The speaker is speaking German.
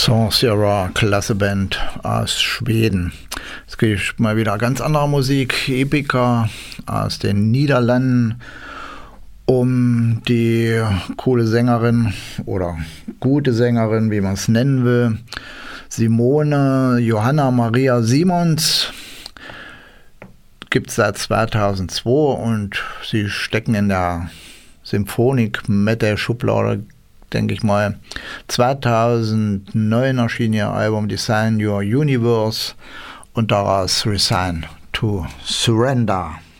Sorcerer, klasse Band aus Schweden. Jetzt gehe ich mal wieder ganz andere Musik, Epica aus den Niederlanden, um die coole Sängerin oder gute Sängerin, wie man es nennen will, Simone Johanna Maria Simons. Gibt es seit 2002 und sie stecken in der Symphonik mit der Schublade, denke ich mal. 2009 erschien ihr Album Design Your Universe und daraus Resign to Surrender.